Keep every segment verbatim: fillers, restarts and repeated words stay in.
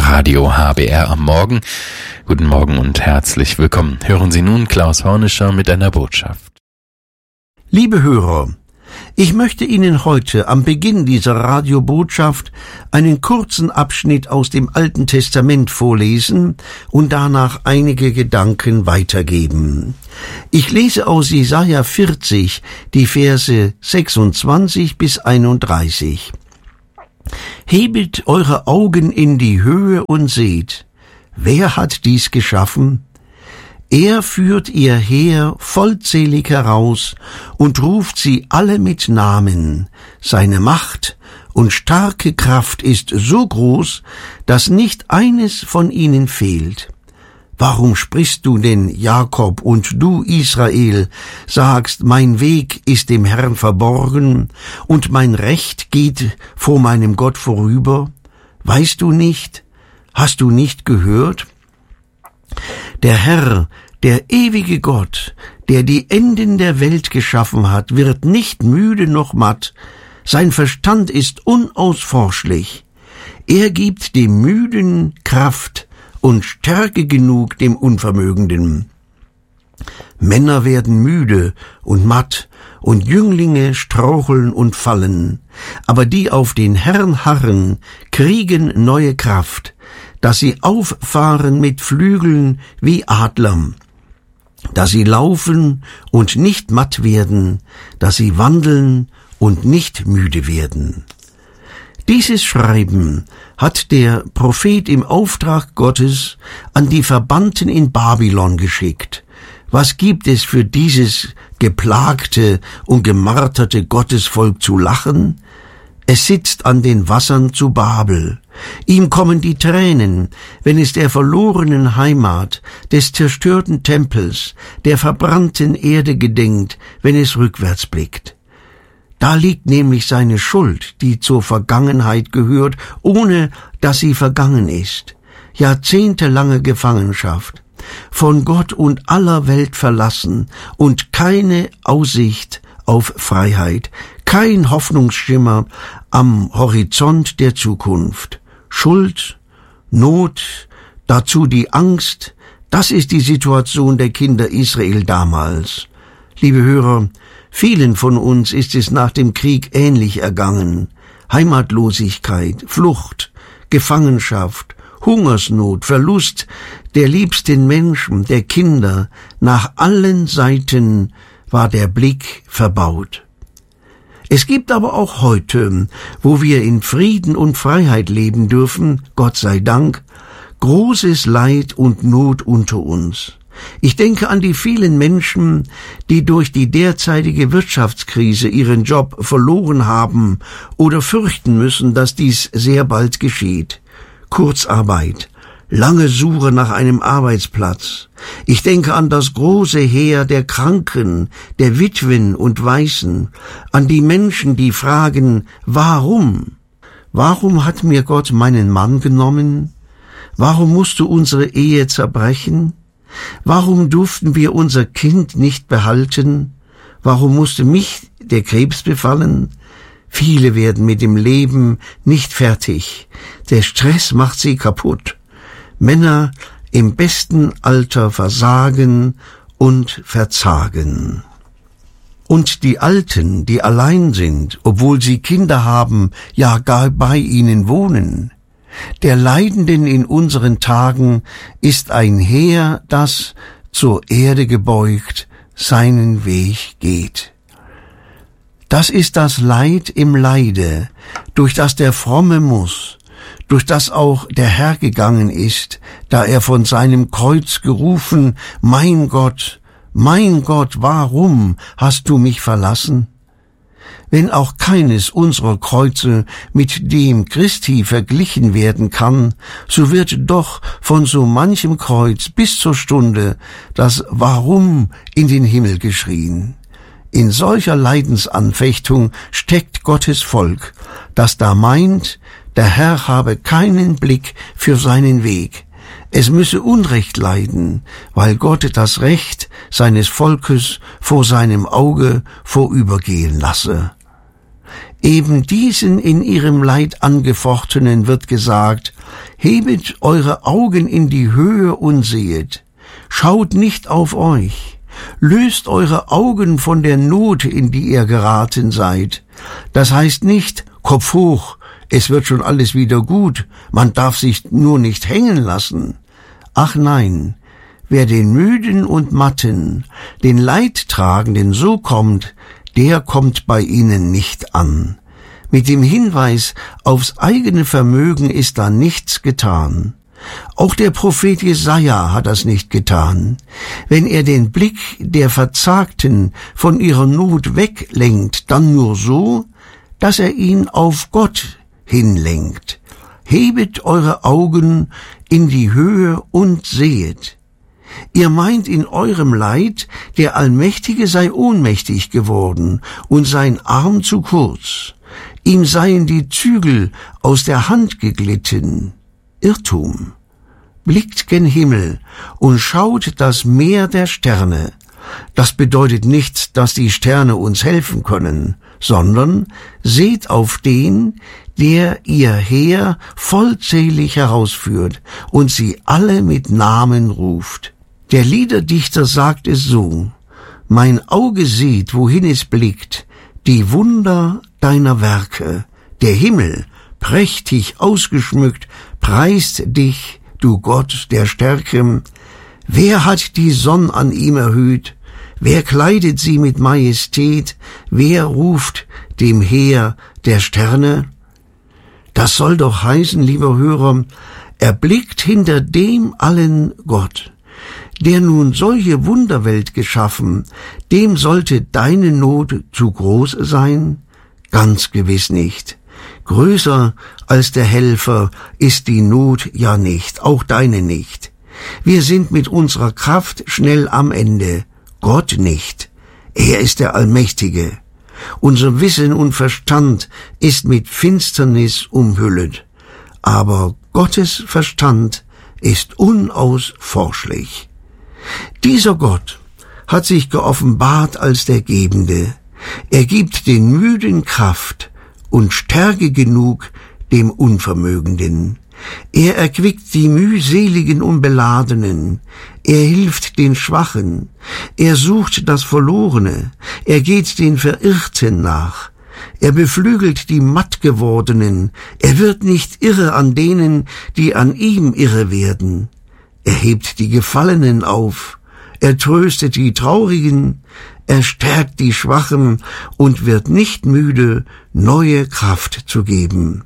Radio H B R am Morgen. Guten Morgen und herzlich willkommen. Hören Sie nun Klaus Hornischer mit einer Botschaft. Liebe Hörer, ich möchte Ihnen heute am Beginn dieser Radiobotschaft einen kurzen Abschnitt aus dem Alten Testament vorlesen und danach einige Gedanken weitergeben. Ich lese aus Jesaja vierzig die Verse sechsundzwanzig bis einunddreißig. Hebet eure Augen in die Höhe und seht, wer hat dies geschaffen? Er führt ihr Heer vollzählig heraus und ruft sie alle mit Namen. Seine Macht und starke Kraft ist so groß, dass nicht eines von ihnen fehlt. Warum sprichst du denn, Jakob, und du, Israel, sagst, mein Weg ist dem Herrn verborgen und mein Recht geht vor meinem Gott vorüber? Weißt du nicht? Hast du nicht gehört? Der Herr, der ewige Gott, der die Enden der Welt geschaffen hat, wird nicht müde noch matt. Sein Verstand ist unausforschlich. Er gibt dem Müden Kraft und Stärke genug dem Unvermögenden. Männer werden müde und matt, und Jünglinge straucheln und fallen, aber die auf den Herrn harren, kriegen neue Kraft, dass sie auffahren mit Flügeln wie Adler, dass sie laufen und nicht matt werden, dass sie wandeln und nicht müde werden. Dieses Schreiben hat der Prophet im Auftrag Gottes an die Verbannten in Babylon geschickt. Was gibt es für dieses geplagte und gemarterte Gottesvolk zu lachen? Es sitzt an den Wassern zu Babel. Ihm kommen die Tränen, wenn es der verlorenen Heimat, des zerstörten Tempels, der verbrannten Erde gedenkt, wenn es rückwärts blickt. Da liegt nämlich seine Schuld, die zur Vergangenheit gehört, ohne dass sie vergangen ist. Jahrzehntelange Gefangenschaft, von Gott und aller Welt verlassen und keine Aussicht auf Freiheit, kein Hoffnungsschimmer am Horizont der Zukunft. Schuld, Not, dazu die Angst, das ist die Situation der Kinder Israel damals. Liebe Hörer, vielen von uns ist es nach dem Krieg ähnlich ergangen. Heimatlosigkeit, Flucht, Gefangenschaft, Hungersnot, Verlust der liebsten Menschen, der Kinder. Nach allen Seiten war der Blick verbaut. Es gibt aber auch heute, wo wir in Frieden und Freiheit leben dürfen, Gott sei Dank, großes Leid und Not unter uns. Ich denke an die vielen Menschen, die durch die derzeitige Wirtschaftskrise ihren Job verloren haben oder fürchten müssen, dass dies sehr bald geschieht. Kurzarbeit, lange Suche nach einem Arbeitsplatz. Ich denke an das große Heer der Kranken, der Witwen und Waisen, an die Menschen, die fragen, warum? Warum hat mir Gott meinen Mann genommen? Warum musste unsere Ehe zerbrechen? Warum durften wir unser Kind nicht behalten? Warum musste mich der Krebs befallen? Viele werden mit dem Leben nicht fertig. Der Stress macht sie kaputt. Männer im besten Alter versagen und verzagen. Und die Alten, die allein sind, obwohl sie Kinder haben, ja gar bei ihnen wohnen. Der Leidenden in unseren Tagen ist ein Heer, das, zur Erde gebeugt, seinen Weg geht. Das ist das Leid im Leide, durch das der Fromme muss, durch das auch der Herr gegangen ist, da er von seinem Kreuz gerufen, mein Gott, mein Gott, warum hast du mich verlassen? Wenn auch keines unserer Kreuze mit dem Christi verglichen werden kann, so wird doch von so manchem Kreuz bis zur Stunde das Warum in den Himmel geschrien. In solcher Leidensanfechtung steckt Gottes Volk, das da meint, der Herr habe keinen Blick für seinen Weg. Es müsse Unrecht leiden, weil Gott das Recht seines Volkes vor seinem Auge vorübergehen lasse. Eben diesen in ihrem Leid angefochtenen wird gesagt, hebet eure Augen in die Höhe und sehet. Schaut nicht auf euch. Löst eure Augen von der Not, in die ihr geraten seid. Das heißt nicht, Kopf hoch, es wird schon alles wieder gut, man darf sich nur nicht hängen lassen. Ach nein, wer den Müden und Matten, den Leidtragenden so kommt, der kommt bei ihnen nicht an. Mit dem Hinweis aufs eigene Vermögen ist da nichts getan. Auch der Prophet Jesaja hat das nicht getan. Wenn er den Blick der Verzagten von ihrer Not weglenkt, dann nur so, dass er ihn auf Gott hinlenkt. Hebet eure Augen in die Höhe und sehet. Ihr meint in eurem Leid, der Allmächtige sei ohnmächtig geworden und sein Arm zu kurz. Ihm seien die Zügel aus der Hand geglitten. Irrtum. Blickt gen Himmel und schaut das Meer der Sterne. Das bedeutet nicht, dass die Sterne uns helfen können, sondern seht auf den, der ihr Heer vollzählig herausführt und sie alle mit Namen ruft. Der Liederdichter sagt es so: Mein Auge sieht, wohin es blickt, die Wunder deiner Werke. Der Himmel, prächtig ausgeschmückt, preist dich, du Gott der Stärke. Wer hat die Sonn an ihm erhöht? Wer kleidet sie mit Majestät? Wer ruft dem Heer der Sterne? Das soll doch heißen, lieber Hörer, erblickt hinter dem allen Gott. Der nun solche Wunderwelt geschaffen, dem sollte deine Not zu groß sein? Ganz gewiss nicht. Größer als der Helfer ist die Not ja nicht, auch deine nicht. Wir sind mit unserer Kraft schnell am Ende, Gott nicht. Er ist der Allmächtige. Unser Wissen und Verstand ist mit Finsternis umhüllet, aber Gottes Verstand ist unausforschlich. Dieser Gott hat sich geoffenbart als der Gebende. Er gibt den Müden Kraft und Stärke genug dem Unvermögenden. Er erquickt die mühseligen und Beladenen. Er hilft den Schwachen. Er sucht das Verlorene. Er geht den Verirrten nach. Er beflügelt die Mattgewordenen. Er wird nicht irre an denen, die an ihm irre werden. Er hebt die Gefallenen auf. Er tröstet die Traurigen. Er stärkt die Schwachen und wird nicht müde, neue Kraft zu geben.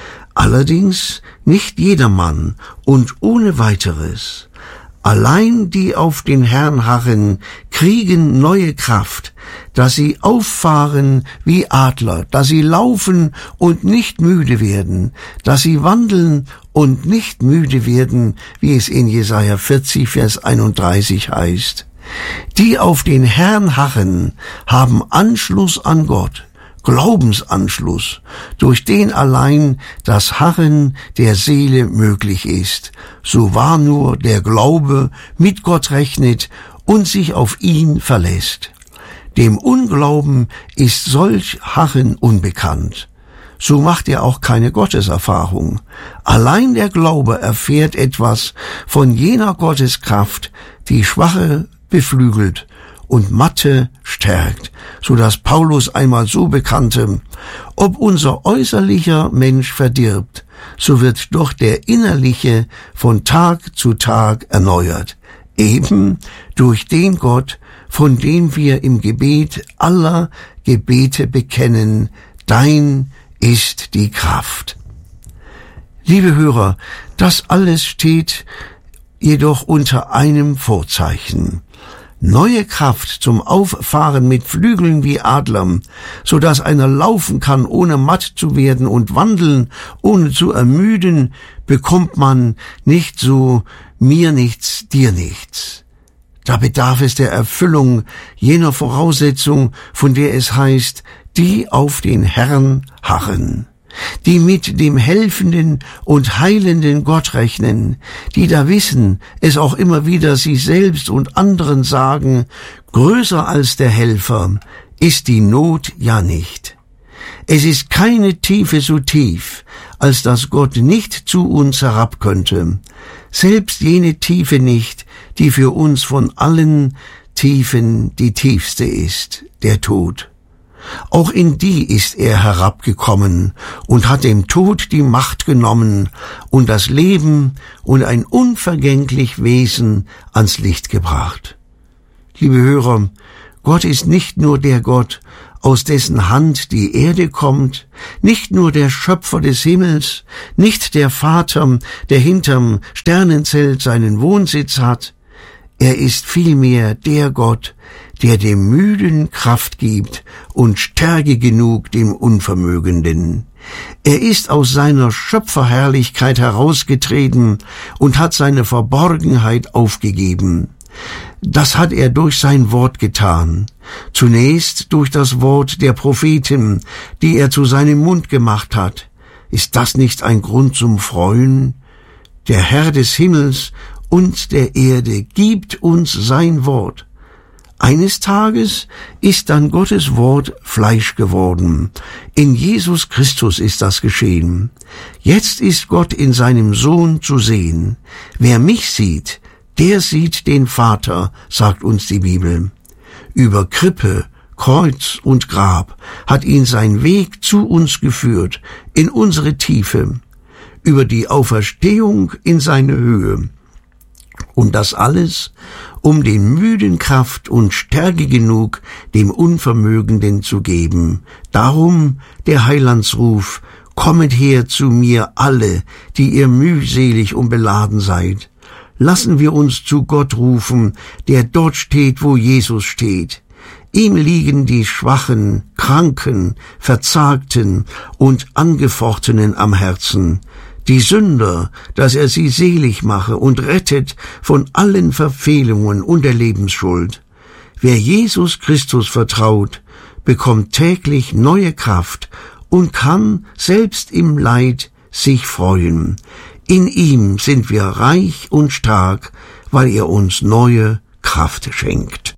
Allerdings nicht jedermann und ohne weiteres. Allein die auf den Herrn harren, kriegen neue Kraft, dass sie auffahren wie Adler, dass sie laufen und nicht müde werden, dass sie wandeln und nicht müde werden, wie es in Jesaja vierzig, Vers einunddreißig heißt. Die auf den Herrn harren, haben Anschluss an Gott, Glaubensanschluss, durch den allein das Harren der Seele möglich ist, so wahr nur der Glaube mit Gott rechnet und sich auf ihn verlässt. Dem Unglauben ist solch Harren unbekannt. So macht er auch keine Gotteserfahrung. Allein der Glaube erfährt etwas von jener Gotteskraft, die Schwache beflügelt und Matte stärkt, so dass Paulus einmal so bekannte: Ob unser äußerlicher Mensch verdirbt, so wird doch der innerliche von Tag zu Tag erneuert, eben durch den Gott, von dem wir im Gebet aller Gebete bekennen: Dein ist die Kraft. Liebe Hörer, das alles steht jedoch unter einem Vorzeichen: Neue Kraft zum Auffahren mit Flügeln wie Adlern, so dass einer laufen kann, ohne matt zu werden, und wandeln, ohne zu ermüden, bekommt man nicht so mir nichts, dir nichts. Da bedarf es der Erfüllung jener Voraussetzung, von der es heißt, die auf den Herrn harren, die mit dem helfenden und heilenden Gott rechnen, die da wissen, es auch immer wieder sich selbst und anderen sagen: Größer als der Helfer ist die Not ja nicht. Es ist keine Tiefe so tief, als dass Gott nicht zu uns herab könnte, selbst jene Tiefe nicht, die für uns von allen Tiefen die tiefste ist, der Tod. Auch in die ist er herabgekommen und hat dem Tod die Macht genommen und das Leben und ein unvergänglich Wesen ans Licht gebracht. Liebe Hörer, Gott ist nicht nur der Gott, aus dessen Hand die Erde kommt, nicht nur der Schöpfer des Himmels, nicht der Vater, der hinterm Sternenzelt seinen Wohnsitz hat. Er ist vielmehr der Gott, der dem Müden Kraft gibt und Stärke genug dem Unvermögenden. Er ist aus seiner Schöpferherrlichkeit herausgetreten und hat seine Verborgenheit aufgegeben. Das hat er durch sein Wort getan. Zunächst durch das Wort der Propheten, die er zu seinem Mund gemacht hat. Ist das nicht ein Grund zum Freuen? Der Herr des Himmels und der Erde gibt uns sein Wort. Eines Tages ist dann Gottes Wort Fleisch geworden. In Jesus Christus ist das geschehen. Jetzt ist Gott in seinem Sohn zu sehen. Wer mich sieht, der sieht den Vater, sagt uns die Bibel. Über Krippe, Kreuz und Grab hat ihn sein Weg zu uns geführt, in unsere Tiefe, über die Auferstehung in seine Höhe. Und das alles, um den Müden Kraft und Stärke genug dem Unvermögenden zu geben. Darum der Heilandsruf: Kommet her zu mir alle, die ihr mühselig und beladen seid. Lassen wir uns zu Gott rufen, der dort steht, wo Jesus steht. Ihm liegen die Schwachen, Kranken, Verzagten und Angefochtenen am Herzen. Die Sünder, dass er sie selig mache und rettet von allen Verfehlungen und der Lebensschuld. Wer Jesus Christus vertraut, bekommt täglich neue Kraft und kann selbst im Leid sich freuen. In ihm sind wir reich und stark, weil er uns neue Kraft schenkt.